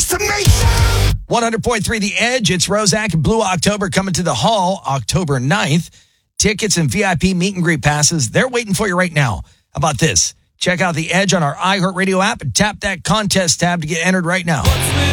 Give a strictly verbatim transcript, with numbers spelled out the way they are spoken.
Nice to meet you. one hundred point three The Edge. It's Rozak and Blue October coming to the Hall October ninth. Tickets and V I P meet and greet passes, they're waiting for you right now. How about this? Check out The Edge on our iHeartRadio app and tap that contest tab to get entered right now.